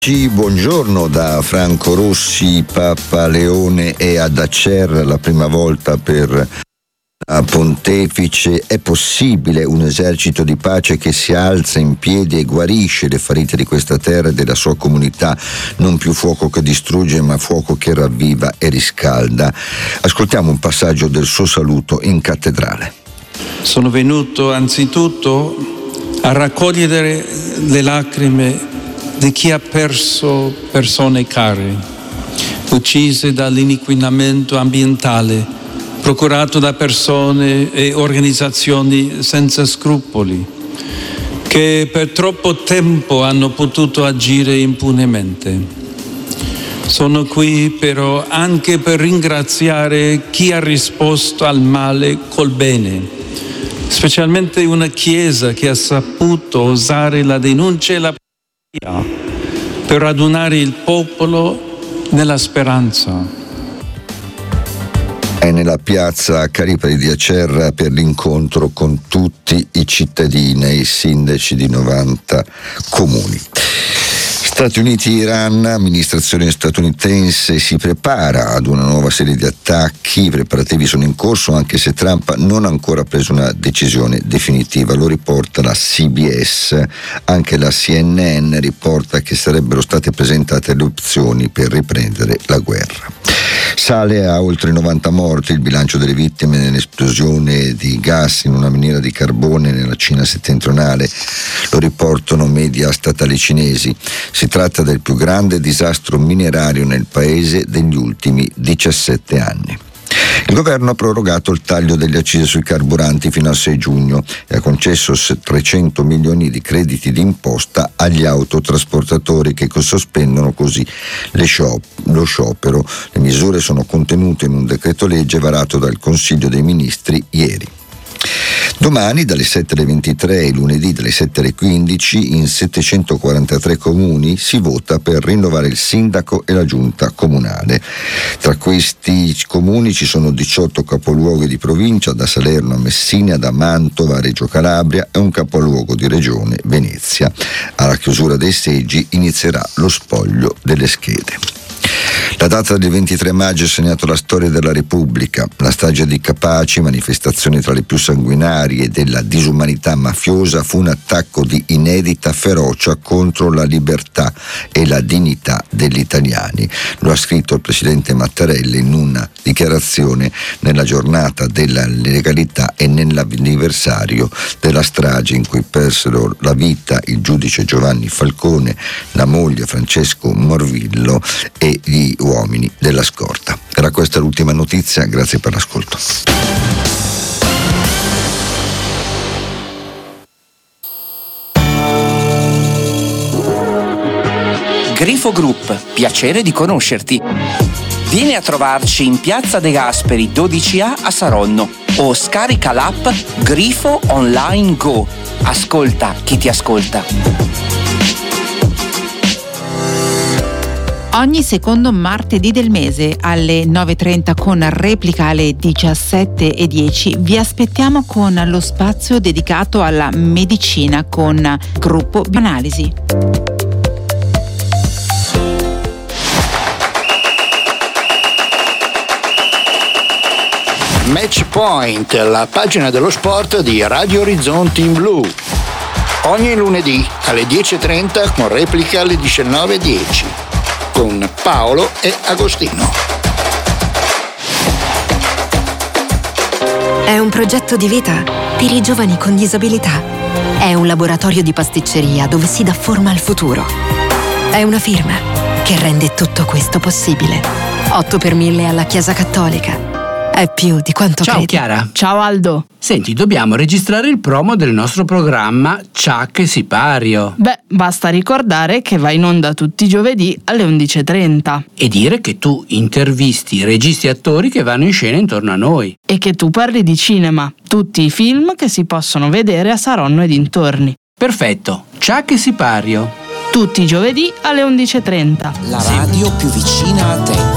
Buongiorno da Franco Rossi, Papa Leone e ad Acer, la prima volta per la Pontefice. È possibile un esercito di pace che si alza in piedi e guarisce le ferite di questa terra e della sua comunità, non più fuoco che distrugge ma fuoco che ravviva e riscalda. Ascoltiamo un passaggio del suo saluto in cattedrale. Sono venuto anzitutto a raccogliere le lacrime di chi ha perso persone care, uccise dall'inquinamento ambientale procurato da persone e organizzazioni senza scrupoli, che per troppo tempo hanno potuto agire impunemente. Sono qui però anche per ringraziare chi ha risposto al male col bene, specialmente una Chiesa che ha saputo usare la denuncia e la per radunare il popolo nella speranza. È nella piazza Caripari di Acerra per l'incontro con tutti i cittadini e i sindaci di 90 comuni. Stati Uniti-Iran, amministrazione statunitense si prepara ad una nuova serie di attacchi, i preparativi sono in corso anche se Trump non ha ancora preso una decisione definitiva, lo riporta la CBS, anche la CNN riporta che sarebbero state presentate le opzioni per riprendere la guerra. Sale a oltre 90 morti il bilancio delle vittime nell'esplosione di gas in una miniera di carbone nella Cina settentrionale, lo riportano media statali cinesi. Si tratta del più grande disastro minerario nel paese degli ultimi 17 anni. Il governo ha prorogato il taglio delle accise sui carburanti fino al 6 giugno e ha concesso 300 milioni di crediti d'imposta agli autotrasportatori che sospendono così lo sciopero. Le misure sono contenute in un decreto legge varato dal Consiglio dei Ministri ieri. Domani dalle 7 alle 23 e lunedì dalle 7 alle 15 in 743 comuni si vota per rinnovare il sindaco e la giunta comunale. Tra questi comuni ci sono 18 capoluoghi di provincia, da Salerno a Messina, da Mantova a Reggio Calabria e un capoluogo di regione, Venezia. Alla chiusura dei seggi inizierà lo spoglio delle schede. La data del 23 maggio ha segnato la storia della Repubblica, la strage di Capaci, manifestazione tra le più sanguinarie della disumanità mafiosa, fu un attacco di inedita ferocia contro la libertà e la dignità degli italiani. Lo ha scritto il presidente Mattarella in una dichiarazione nella giornata della legalità e nell'anniversario della strage in cui persero la vita il giudice Giovanni Falcone, la moglie Francesco Morvillo e gli uomini della scorta. Era questa l'ultima notizia, grazie per l'ascolto. Grifo Group, piacere di conoscerti. Vieni a trovarci in Piazza De Gasperi 12A a Saronno o scarica l'app Grifo Online Go. Ascolta chi ti ascolta. Ogni secondo martedì del mese alle 9.30 con replica alle 17.10 vi aspettiamo con lo spazio dedicato alla medicina con Gruppo Bioanalisi. Match Point, la pagina dello sport di Radio Orizzonti in Blu. Ogni lunedì alle 10.30 con replica alle 19.10. Con Paolo e Agostino. È un progetto di vita per i giovani con disabilità. È un laboratorio di pasticceria dove si dà forma al futuro. È una firma che rende tutto questo possibile. 8 per 1000 alla Chiesa Cattolica. È più di quanto Ciao credi. Chiara. Ciao Aldo. Senti, dobbiamo registrare il promo del nostro programma Chuck e Sipario. Beh, basta ricordare che va in onda tutti i giovedì alle 11.30. E dire che tu intervisti registi e attori che vanno in scena intorno a noi. E che tu parli di cinema, tutti i film che si possono vedere a Saronno e dintorni. Perfetto, Chuck e Sipario. Tutti i giovedì alle 11.30. La radio più vicina a te.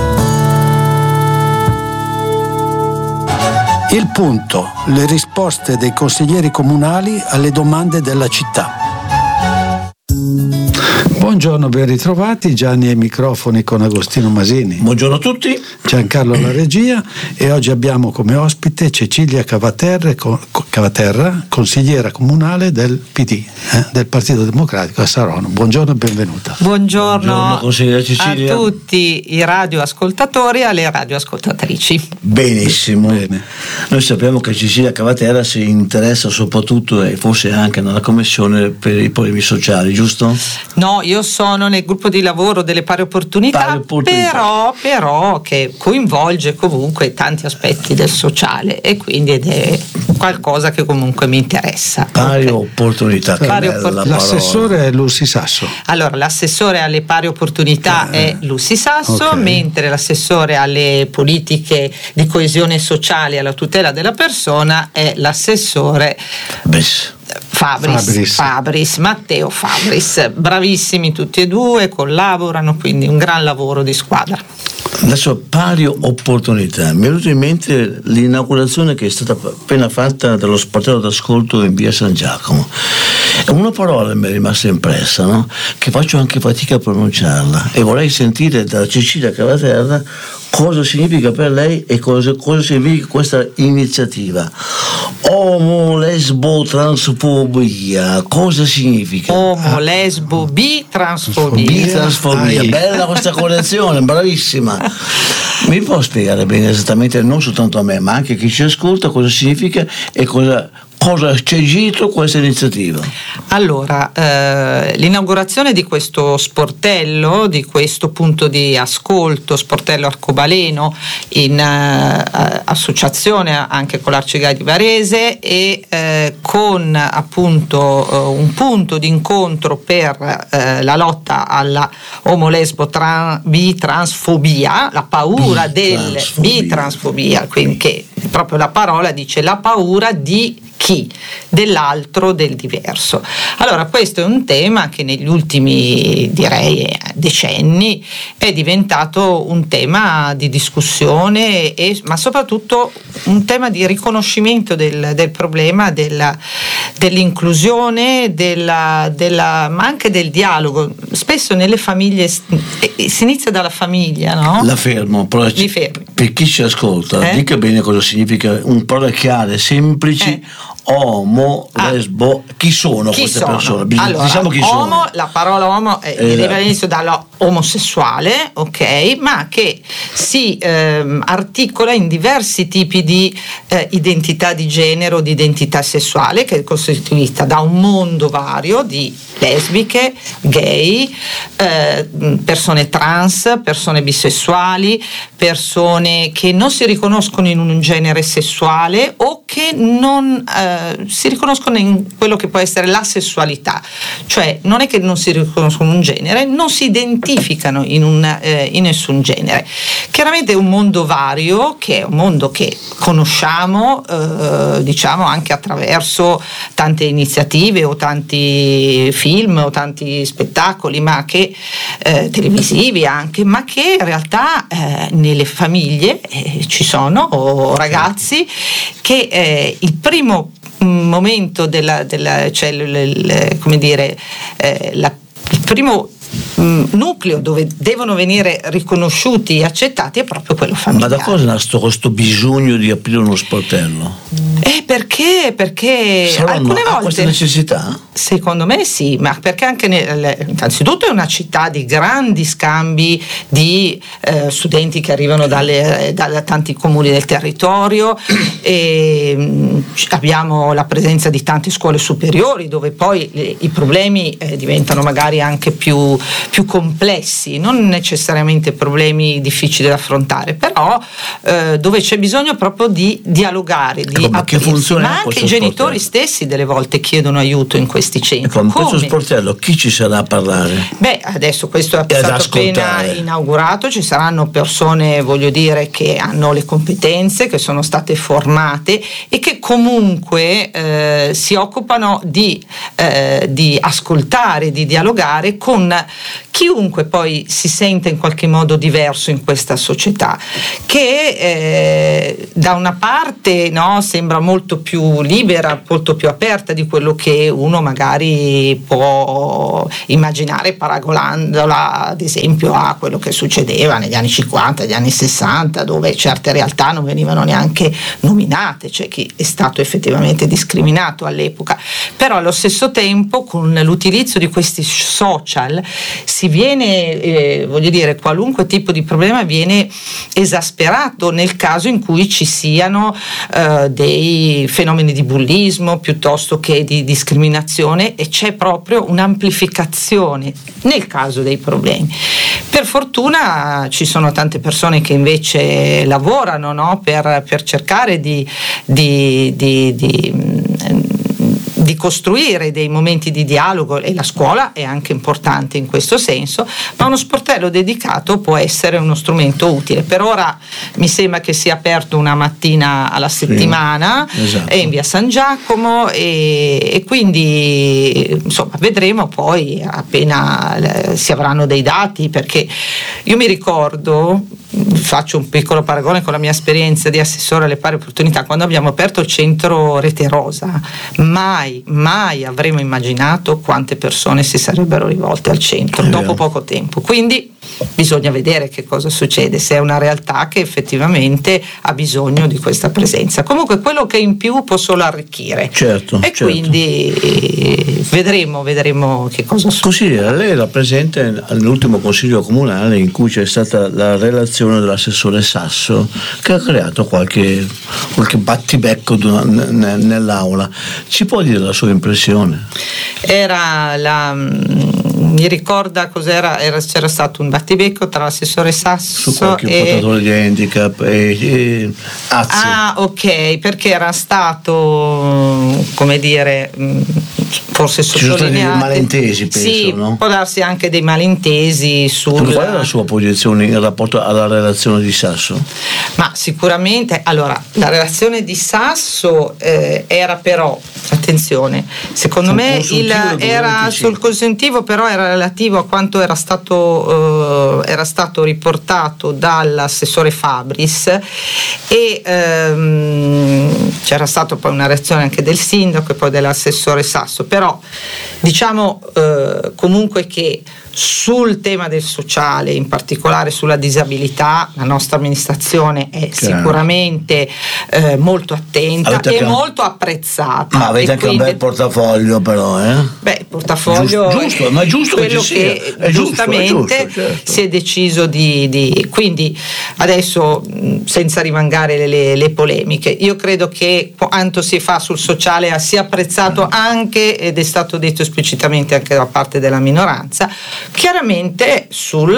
Il punto, le risposte dei consiglieri comunali alle domande della città. Buongiorno, ben ritrovati. Gianni ai microfoni con Agostino Masini. Buongiorno a tutti. Giancarlo alla regia, e oggi abbiamo come ospite Cecilia Cavaterra, consigliera comunale del PD, del Partito Democratico a Saronno. Buongiorno e benvenuta. Buongiorno consigliera Cecilia. A tutti i radioascoltatori e alle radioascoltatrici. Benissimo. Bene. Noi sappiamo che Cecilia Cavaterra si interessa soprattutto e forse anche nella commissione per i problemi sociali, giusto? No, io sono nel gruppo di lavoro delle pari opportunità. Però che coinvolge comunque tanti aspetti del sociale, e quindi ed è qualcosa che comunque mi interessa. Pari opportunità, che bella l'assessore è Lucy Sasso. Allora, l'assessore alle pari opportunità è Lucy Sasso, okay. Mentre l'assessore alle politiche di coesione sociale e alla tutela della persona è l'assessore Fabris, Matteo Fabris. Bravissimi tutti e due, collaborano, quindi un gran lavoro di squadra. Adesso pari opportunità, mi è venuto in mente l'inaugurazione che è stata appena fatta dello sportello d'ascolto in via San Giacomo. Una parola mi è rimasta impressa, no? Che faccio anche fatica a pronunciarla, e vorrei sentire da Cecilia Cavaterra cosa significa per lei e cosa significa questa iniziativa. Omo, lesbo, transfobia, cosa significa? Omo, lesbo, bi, transfobia. Bella questa correzione, bravissima. Mi può spiegare bene esattamente, non soltanto a me ma anche a chi ci ascolta, cosa significa e cosa c'è dietro questa iniziativa? Allora, l'inaugurazione di questo sportello, di questo punto di ascolto, sportello arcobaleno, in associazione anche con l'Arcigai di Varese e con appunto un punto di incontro per la lotta alla transfobia, la paura del bitransfobia, quindi che proprio la parola dice la paura di chi? Dell'altro, del diverso. Allora, questo è un tema che negli ultimi, direi, decenni è diventato un tema di discussione, ma soprattutto un tema di riconoscimento del problema, dell'inclusione, ma anche del dialogo. Spesso nelle famiglie si inizia dalla famiglia, no? La fermo, però per chi ci ascolta, dica bene cosa significa, un parole chiare, semplici. Omo, lesbo, chi sono queste persone? Allora, diciamo chi sono. La parola uomo deriva all'inizio dall'omosessuale, ok, ma che si articola in diversi tipi di identità di genere o di identità sessuale, che è costituita da un mondo vario di lesbiche, gay, persone trans, persone bisessuali, persone che non si riconoscono in un genere sessuale o che non si riconoscono in quello che può essere la sessualità, cioè non è che non si riconoscono un genere, non si identificano in nessun genere. Chiaramente è un mondo vario, che è un mondo che conosciamo diciamo anche attraverso tante iniziative o tanti film o tanti spettacoli, ma che televisivi anche, ma che in realtà nelle famiglie ci sono ragazzi che il primo momento il primo nucleo dove devono venire riconosciuti e accettati è proprio quello familiare. Ma da cosa nasce questo bisogno di aprire uno sportello? Perché alcune volte questa necessità? Secondo me sì, ma perché anche innanzitutto è una città di grandi scambi di studenti che arrivano da tanti comuni del territorio, e abbiamo la presenza di tante scuole superiori dove poi i problemi diventano magari anche più complessi, non necessariamente problemi difficili da affrontare, però dove c'è bisogno proprio di dialogare, di aprirsi, ma anche i genitori stessi delle volte chiedono aiuto in questi centri. Con questo sportello chi ci sarà a parlare? Adesso questo è stato appena inaugurato, ci saranno persone, voglio dire, che hanno le competenze, che sono state formate e che comunque si occupano di ascoltare, di dialogare con chiunque poi si sente in qualche modo diverso in questa società, che da una parte sembra molto più libera, molto più aperta di quello che uno magari magari può immaginare, paragonandola ad esempio a quello che succedeva negli anni 50, negli anni 60, dove certe realtà non venivano neanche nominate, cioè chi è stato effettivamente discriminato all'epoca. Però allo stesso tempo, con l'utilizzo di questi social si viene, voglio dire, qualunque tipo di problema viene esasperato nel caso in cui ci siano dei fenomeni di bullismo piuttosto che di discriminazione, e c'è proprio un'amplificazione nel caso dei problemi. Per fortuna ci sono tante persone che invece lavorano, no? per cercare di costruire dei momenti di dialogo, e la scuola è anche importante in questo senso, ma uno sportello dedicato può essere uno strumento utile. Per ora mi sembra che sia aperto una mattina alla settimana, esatto. È in via San Giacomo, e quindi insomma vedremo poi appena si avranno dei dati, perché io mi ricordo, faccio un piccolo paragone con la mia esperienza di assessore alle pari opportunità, quando abbiamo aperto il centro Rete Rosa, mai avremmo immaginato quante persone si sarebbero rivolte al centro dopo poco tempo. Quindi bisogna vedere che cosa succede, se è una realtà che effettivamente ha bisogno di questa presenza. Comunque quello che è in più può solo arricchire, certo. Quindi vedremo che cosa succede. Così lei era presente all'ultimo consiglio comunale in cui c'è stata la relazione dell'assessore Sasso, che ha creato qualche battibecco nell'aula. Ci può dire la sua impressione? Mi ricorda cos'era? C'era stato un battibecco tra l'assessore Sasso su qualche portatore di handicap e Azzi. Ah, ok, perché era stato, come dire, forse sottolineato. Ci sono stati dei malintesi, penso, sì, no? Può darsi anche dei malintesi Qual è la sua posizione in rapporto alla relazione di Sasso? Ma sicuramente, allora, la relazione di Sasso era però, attenzione, secondo me era sul consuntivo, però era relativo a quanto era stato riportato dall'assessore Fabris, e c'era stata poi una reazione anche del sindaco e poi dell'assessore Sasso, però diciamo comunque che sul tema del sociale, in particolare sulla disabilità, la nostra amministrazione è sicuramente molto attenta e molto apprezzata. Ma avete anche un bel portafoglio, però, Beh, il portafoglio giusto, ma è giusto quello che ci sia. Che giustamente certo. Si è deciso di quindi adesso, senza rimangare le polemiche, io credo che quanto si fa sul sociale sia apprezzato anche, ed è stato detto esplicitamente anche da parte della minoranza, chiaramente sul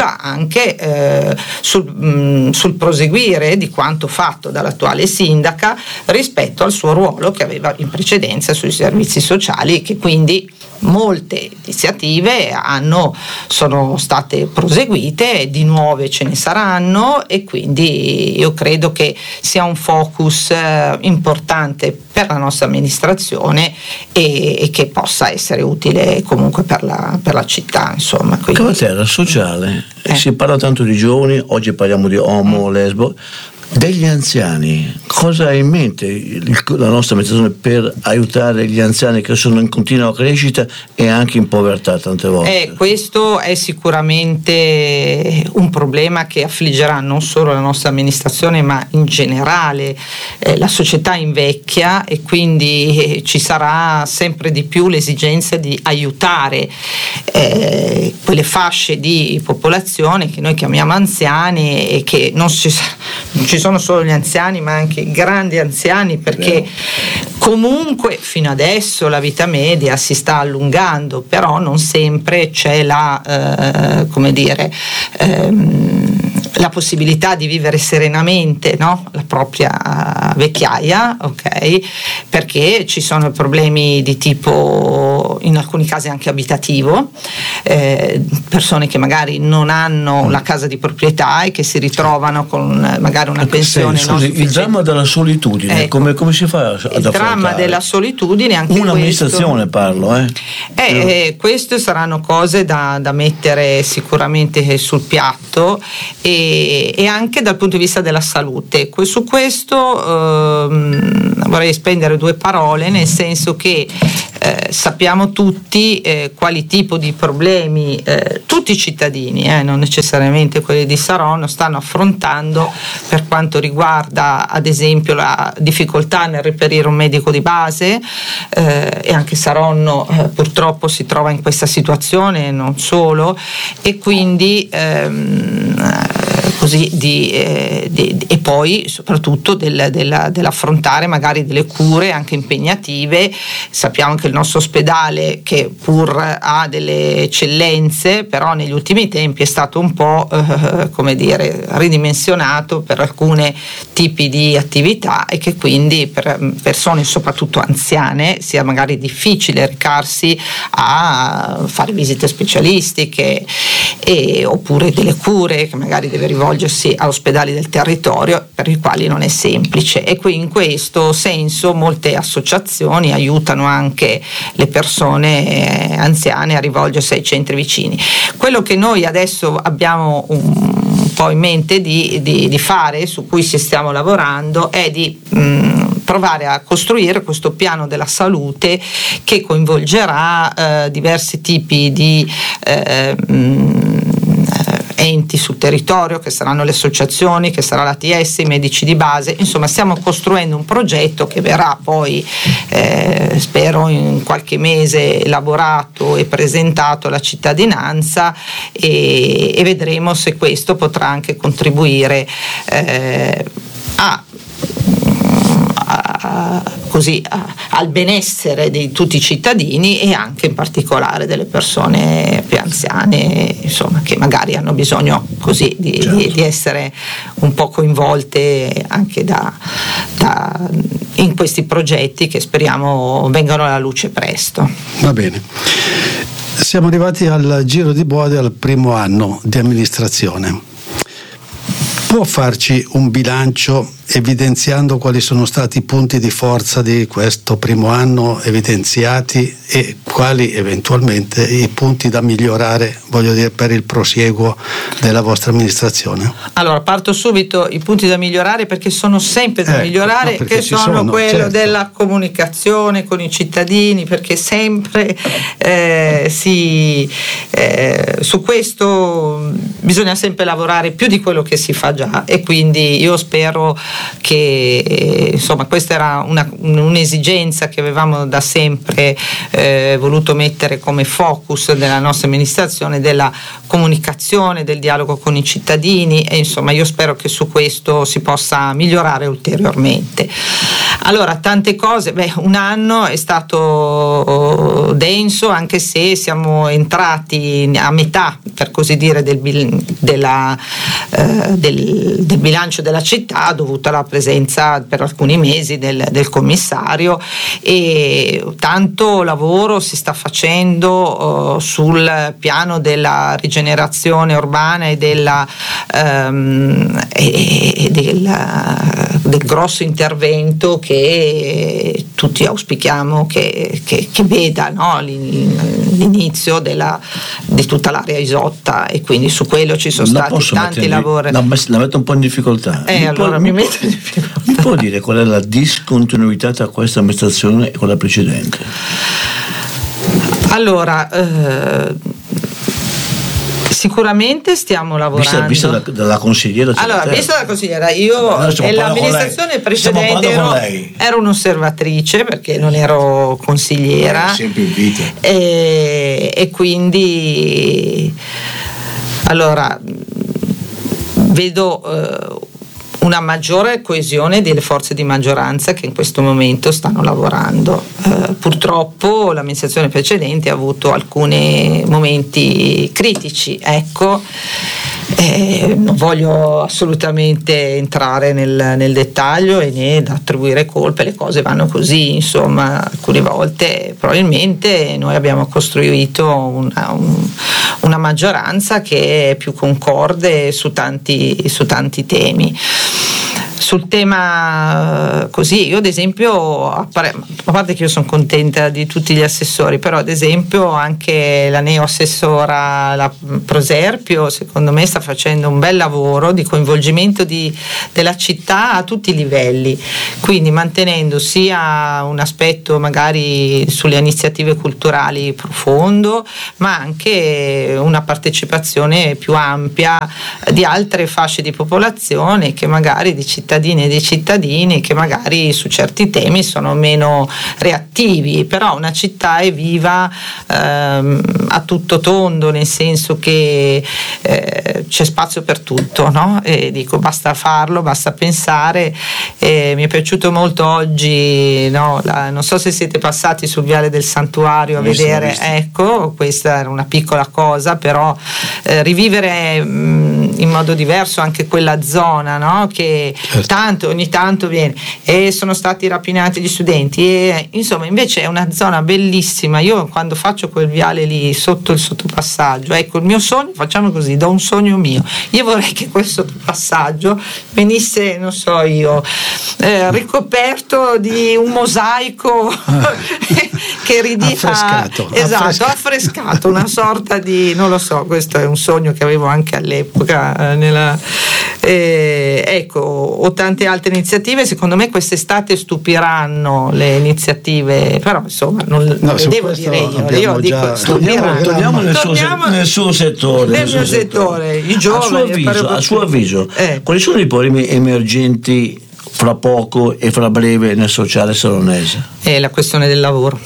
proseguire di quanto fatto dall'attuale sindaca rispetto al suo ruolo che aveva in precedenza sui servizi sociali, che quindi molte iniziative sono state proseguite, di nuove ce ne saranno, e quindi io credo che sia un focus importante per la nostra amministrazione e che possa essere utile comunque per la città, insomma. Cavaterra, sociale, si parla tanto di giovani, oggi parliamo di omo, lesbo, degli anziani. Cosa ha in mente la nostra amministrazione per aiutare gli anziani che sono in continua crescita e anche in povertà tante volte? Questo è sicuramente un problema che affliggerà non solo la nostra amministrazione, ma in generale la società invecchia, e quindi ci sarà sempre di più l'esigenza di aiutare quelle fasce di popolazione che noi chiamiamo anziani, e che non ci sono solo gli anziani ma anche i grandi anziani, perché comunque fino adesso la vita media si sta allungando, però non sempre c'è la possibilità di vivere serenamente, no? La propria vecchiaia, ok? Perché ci sono problemi di tipo, in alcuni casi anche abitativo, persone che magari non hanno la casa di proprietà e che si ritrovano con magari una pensione. Il dramma della solitudine, ecco, come si fa ad affrontare? Il dramma della solitudine, anche un'amministrazione parlo. Queste saranno cose da mettere sicuramente sul piatto, e anche dal punto di vista della salute. Su questo vorrei spendere due parole, nel senso che sappiamo tutti quali tipo di problemi tutti i cittadini, non necessariamente quelli di Saronno, stanno affrontando per quanto riguarda ad esempio la difficoltà nel reperire un medico di base, e anche Saronno purtroppo si trova in questa situazione, non solo, e quindi e poi soprattutto dell'affrontare magari delle cure anche impegnative. Sappiamo che il nostro ospedale, che pur ha delle eccellenze, però negli ultimi tempi è stato un po' ridimensionato per alcuni tipi di attività, e che quindi per persone soprattutto anziane sia magari difficile recarsi a fare visite specialistiche oppure delle cure, che magari deve rivolgersi a ospedali del territorio per i quali non è semplice. E qui in questo senso molte associazioni aiutano anche le persone anziane a rivolgersi ai centri vicini. Quello che noi adesso abbiamo un po' in mente di fare, su cui ci stiamo lavorando, è di provare a costruire questo piano della salute che coinvolgerà diversi tipi di enti sul territorio, che saranno le associazioni, che sarà l'ATS, i medici di base. Insomma, stiamo costruendo un progetto che verrà poi spero in qualche mese elaborato e presentato alla cittadinanza, e vedremo se questo potrà anche contribuire al benessere di tutti i cittadini, e anche in particolare delle persone più anziane, insomma, che magari hanno bisogno di essere un po' coinvolte anche in questi progetti, che speriamo vengano alla luce presto. Va bene. Siamo arrivati al giro di boa al primo anno di amministrazione. Può farci un bilancio evidenziando quali sono stati i punti di forza di questo primo anno evidenziati, e quali eventualmente i punti da migliorare, per il prosieguo della vostra amministrazione? Allora, parto subito i punti da migliorare, perché sono sempre da migliorare, che sono quello, certo, della comunicazione con i cittadini, perché sempre su questo bisogna sempre lavorare più di quello che si fa già, e quindi io spero che insomma questa era un'esigenza che avevamo da sempre voluto mettere come focus della nostra amministrazione, della comunicazione, del dialogo con i cittadini, e insomma io spero che su questo si possa migliorare ulteriormente. Allora, tante cose, un anno è stato denso, anche se siamo entrati a metà, per così dire, del bilancio della città, dovuta alla presenza per alcuni mesi del commissario, e tanto lavoro si sta facendo sul piano della rigenerazione urbana e del grosso intervento che tutti auspichiamo che veda, no, l'inizio di tutta l'area Isotta, e quindi su quello ci sono stati tanti lavori. La metto un po' in difficoltà. Mi metto in difficoltà. Mi può dire qual è la discontinuità tra questa amministrazione e quella precedente? Allora, sicuramente stiamo lavorando. Vista dalla consigliera. Vista dalla consigliera, io e l'amministrazione precedente ero un'osservatrice, perché non ero consigliera. Sempre in vita. E quindi vedo una maggiore coesione delle forze di maggioranza che in questo momento stanno lavorando. Purtroppo l'amministrazione precedente ha avuto alcuni momenti critici, non voglio assolutamente entrare nel dettaglio e né attribuire colpe, le cose vanno così, insomma, alcune volte probabilmente noi abbiamo costruito una maggioranza che è più concorde su tanti temi. sul tema così, io ad esempio, a parte che io sono contenta di tutti gli assessori, però ad esempio anche la neoassessora, la Proserpio, secondo me sta facendo un bel lavoro di coinvolgimento della città a tutti i livelli, quindi mantenendo sia un aspetto magari sulle iniziative culturali profondo, ma anche una partecipazione più ampia di altre fasce di popolazione, che magari di cittadini e dei cittadini che magari su certi temi sono meno reattivi, però una città è viva a tutto tondo, nel senso che c'è spazio per tutto, no? E dico, basta farlo, basta pensare. Mi è piaciuto molto oggi, no? Non so se siete passati sul Viale del Santuario a vedere, ecco, questa era una piccola cosa, però rivivere in modo diverso anche quella zona, no? Che ogni tanto viene e sono stati rapinati gli studenti, e insomma invece è una zona bellissima. Io quando faccio quel viale lì sotto il sottopassaggio, ecco, il mio sogno, facciamo così, do un sogno mio, io vorrei che quel sottopassaggio venisse, non so io, ricoperto di un mosaico che ridica affrescato, una sorta di, non lo so, questo è un sogno che avevo anche all'epoca ecco, o tante altre iniziative. Secondo me quest'estate stupiranno le iniziative, però insomma non le devo dire io dico torniamo nel suo settore, nel mio settore, i giovani. A suo avviso quali sono i problemi emergenti fra poco e fra breve nel sociale saronese? È la questione del lavoro,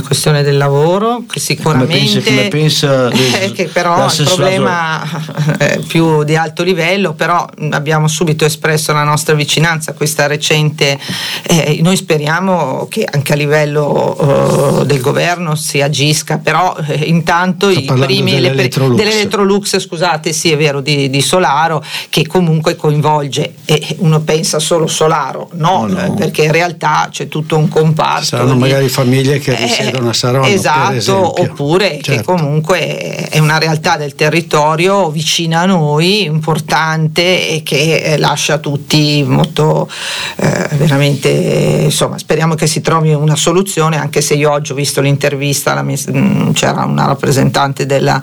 che sicuramente come pensa che però è un problema più di alto livello, però abbiamo subito espresso la nostra vicinanza a questa recente, noi speriamo che anche a livello del governo si agisca, però intanto i primi dell'Electrolux, scusate, sì è vero, di Solaro, che comunque coinvolge, e uno pensa solo Solaro, no. Perché in realtà c'è tutto un comparto, saranno magari famiglie che risiedono a Saronno, esatto, oppure che comunque è una realtà del territorio vicina a noi, importante, e che lascia tutti molto veramente, insomma, speriamo che si trovi una soluzione, anche se io oggi ho visto l'intervista, c'era una rappresentante della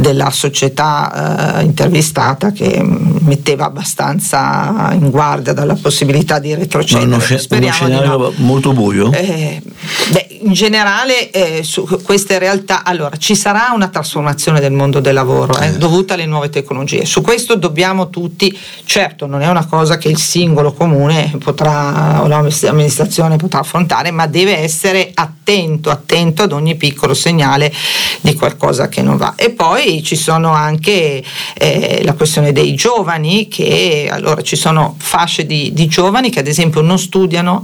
società intervistata che metteva abbastanza in guardia dalla possibilità di retrocedere. Speriamo scenario molto buio? In generale su queste realtà, allora ci sarà una trasformazione del mondo del lavoro dovuta alle nuove tecnologie, su questo dobbiamo tutti, certo non è una cosa che il singolo comune potrà, o l'amministrazione potrà affrontare, ma deve essere attento ad ogni piccolo segnale di qualcosa che non va. E poi ci sono anche la questione dei giovani, che allora ci sono fasce di giovani che ad esempio non studiano,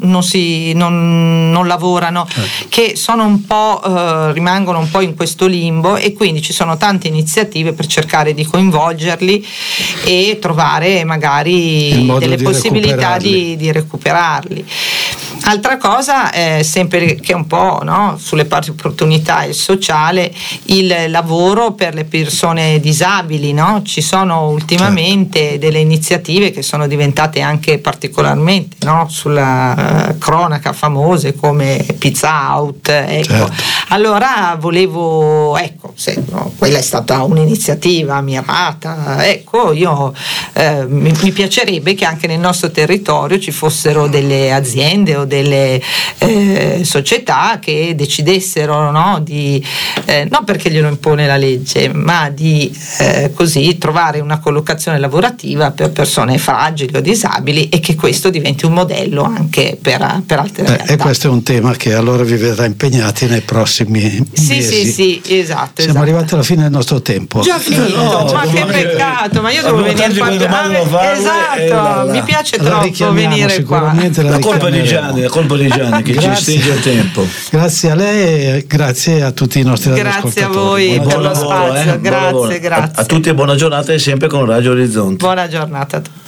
non lavorano, che sono un po' rimangono un po' in questo limbo, e quindi ci sono tante iniziative per cercare di coinvolgerli e trovare magari delle possibilità di recuperarli. Altra cosa, sempre che è un po', no, sulle pari opportunità e il sociale, il lavoro per le persone disabili, no? Ci sono ultimamente delle iniziative che sono diventate anche particolarmente, no, sulla cronaca famose, come Pizza Out, ecco. Allora volevo, quella è stata un'iniziativa mirata, ecco, io mi piacerebbe che anche nel nostro territorio ci fossero delle aziende o delle società che decidessero, no, di non perché glielo impone la legge, ma di così trovare una collocazione lavorativa per persone fragili o disabili, e che questo diventi un modello anche per altre realtà. E questo è un tema che allora vi vedrà impegnati nei prossimi mesi. Sì, esatto. Siamo arrivati alla fine del nostro tempo. Già finito, ma che peccato, ma io devo venire mi piace troppo venire qua. La colpa di Gianni che ci stringe il tempo. Grazie a lei e grazie a tutti i nostri ascoltatori. Grazie a voi per lo spazio, grazie. A tutti e buona giornata, e sempre con Radio Orizzonti. Buona giornata a tutti.